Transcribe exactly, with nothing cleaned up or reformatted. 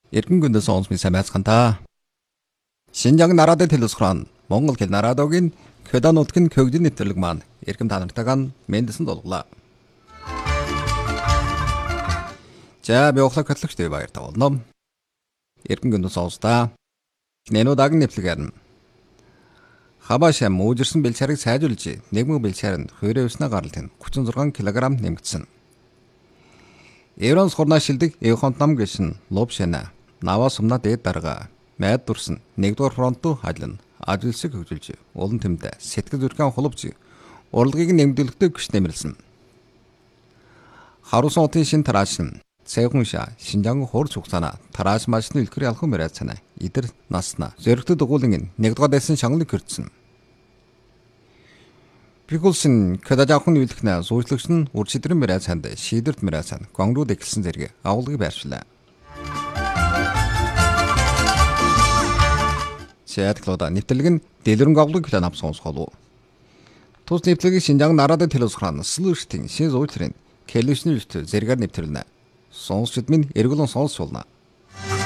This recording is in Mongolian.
Эргэн гүндэ сонсми самайцгантаа. Шинжаан нараадын төлөвлөсөн Монгол хэл нараадогийн Көдан нутгийн көгжин нэвтрэлэг маань эрхэм та нартайгаа мэндсэн дуулглаа. За би ухлаа катлагчтай баяр тавуулна. Эргэн гүндэ сонстаа. Нэнудаг нэвтрэлгээр Хабаашаа муужирсан бэлчээрийг сайжруулж нэгмэг бэлчээр нь хуурай өснө гаралт нь тридцать шесть килограмм нэмэгдсэн. Евронс хурнаа шилдэг Евхонт нам гişin Лобшана Нава сумна дээд дарга майд дурсан нэгдүгээр фронтоо хайлна ажилсаг хөгжүүлж улан тэмдэ сэтгэл зүрхэн холбож урлагийг нэмэгдүүлэхдээ күч нэмэрлсэн. Харуун утын шин тараашин цайхунша Шинжаан хурц хугацаана тарааш машины илтгэр ялхан мөрөө цана идэр насна зөрөгтөд дугуулын нэгдүгээр дэсэн шанглыг хөрцсөн. Пикулсын кадажаахын үйлдэхнэ суурьлагч нь урчидрэн мөрөө цанд шийдэрт мөрөө цан гонгрууд эхэлсэн зэрэг агуулгыг байршлаа. Сэтглода нэвтрэлэг нь дэлгэрэнг агуулгыг план авсан сонсголоо. Тус нэвтрэлгийг Шинжаан нараадын төлөвлөсөн слүүштийн шин зүйтлэрийн Кэлэшний зөв зэрэгээр нэвтрэлнэ. Сонсчд минь эргүүлэн сонсуулна.